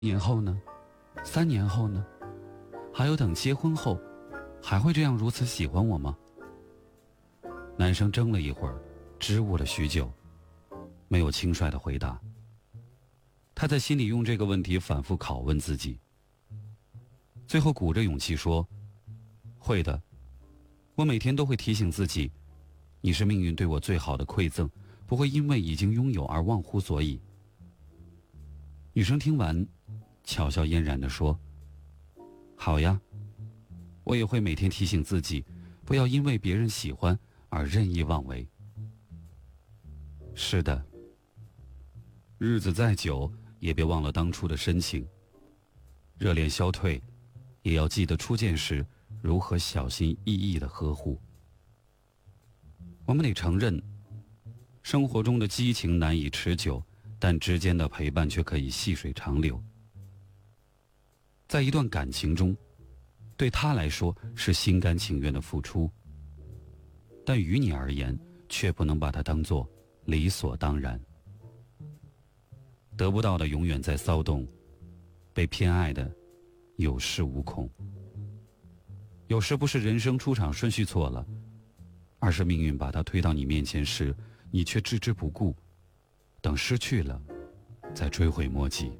年后呢？3年后呢？还有等结婚后，还会这样如此喜欢我吗？男生怔了一会儿，支吾了许久，没有轻率的回答。他在心里用这个问题反复拷问自己，最后鼓着勇气说：会的，我每天都会提醒自己，你是命运对我最好的馈赠，不会因为已经拥有而忘乎所以。女生听完巧笑嫣然地说：好呀，我也会每天提醒自己，不要因为别人喜欢而任意妄为。是的，日子再久也别忘了当初的深情，热恋消退也要记得初见时如何小心翼翼地呵护。我们得承认，生活中的激情难以持久，但之间的陪伴却可以细水长流。在一段感情中，对他来说是心甘情愿的付出，但于你而言却不能把它当作理所当然。得不到的永远在骚动，被偏爱的有恃无恐。有时不是人生出场顺序错了，而是命运把它推到你面前时，你却置之不顾，等失去了再追悔莫及。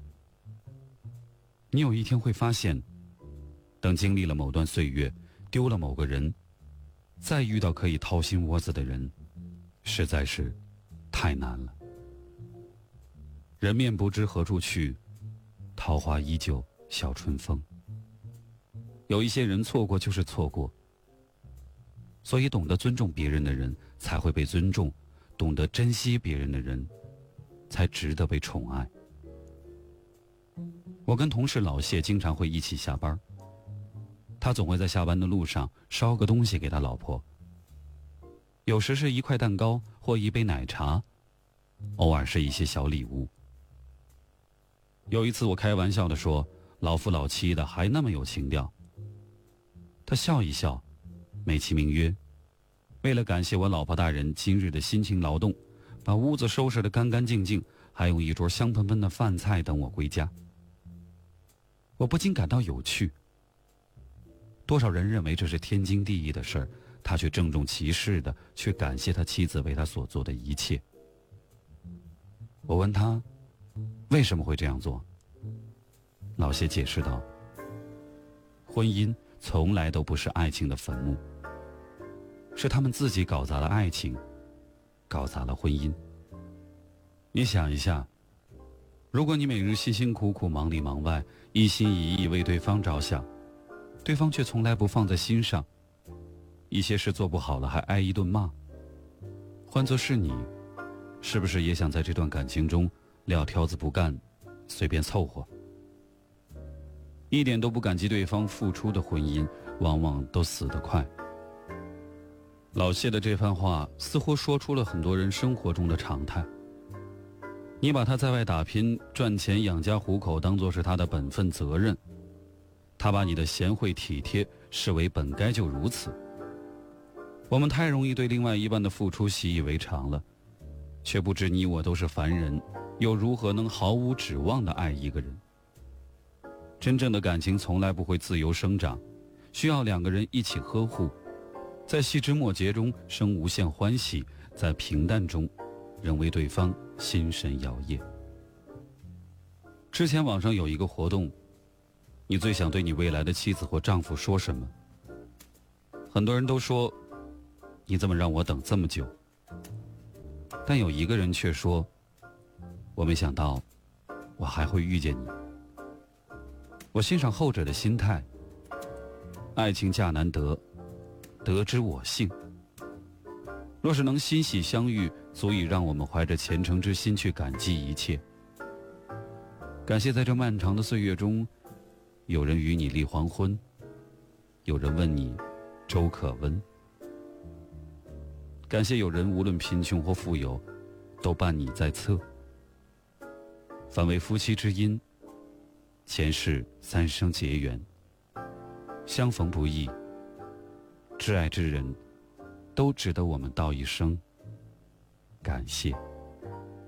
你有一天会发现，等经历了某段岁月，丢了某个人，再遇到可以掏心窝子的人，实在是太难了。人面不知何处去，桃花依旧笑春风。有一些人错过就是错过，所以懂得尊重别人的人才会被尊重，懂得珍惜别人的人才值得被宠爱。我跟同事老谢经常会一起下班，他总会在下班的路上捎个东西给他老婆，有时是一块蛋糕或一杯奶茶，偶尔是一些小礼物。有一次我开玩笑地说，老夫老妻的还那么有情调。他笑一笑，美其名曰，为了感谢我老婆大人今日的辛勤劳动，把屋子收拾得干干净净，还有一桌香喷喷的饭菜等我归家。我不禁感到有趣，多少人认为这是天经地义的事儿，他却郑重其事地去感谢他妻子为他所做的一切。我问他为什么会这样做，老谢解释道，婚姻从来都不是爱情的坟墓，是他们自己搞砸了爱情，搞砸了婚姻。你想一下，如果你每日辛辛苦苦忙里忙外，一心一意为对方着想，对方却从来不放在心上，一些事做不好了还挨一顿骂，换作是你，是不是也想在这段感情中撂挑子不干，随便凑合？一点都不感激对方付出的婚姻，往往都死得快。老谢的这番话似乎说出了很多人生活中的常态。你把他在外打拼赚钱养家糊口当作是他的本分责任，他把你的贤惠体贴视为本该就如此。我们太容易对另外一半的付出习以为常了，却不知你我都是凡人，又如何能毫无指望地爱一个人？真正的感情从来不会自由生长，需要两个人一起呵护，在细枝末节中生无限欢喜，在平淡中仍为对方心神摇曳。之前网上有一个活动，你最想对你未来的妻子或丈夫说什么？很多人都说，你怎么让我等这么久？但有一个人却说，我没想到我还会遇见你。我欣赏后者的心态，爱情价难得，得之我幸。若是能欣喜相遇，足以让我们怀着虔诚之心去感激一切。感谢在这漫长的岁月中，有人与你立黄昏，有人问你粥可温。感谢有人无论贫穷或富有，都伴你在侧。反为夫妻之音，前世三生结缘，相逢不易，挚爱之人都值得我们道一声感谢。